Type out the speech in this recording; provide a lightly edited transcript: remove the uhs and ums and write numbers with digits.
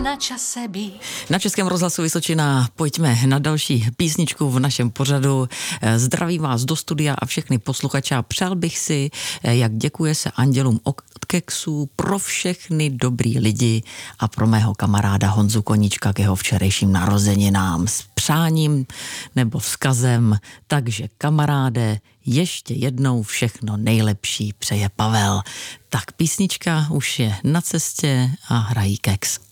na čase být. Na Českém rozhlasu Vysočina pojďme na další písničku v našem pořadu. Zdravím vás do studia a všechny posluchače. Přál bych si, jak děkuje se andělům od Kexu, pro všechny dobrý lidi a pro mého kamaráda Honzu Koníčka k jeho včerejším narozeninám s přáním nebo vzkazem. Takže kamaráde, ještě jednou všechno nejlepší přeje Pavel. Tak písnička už je na cestě a hrají Kex.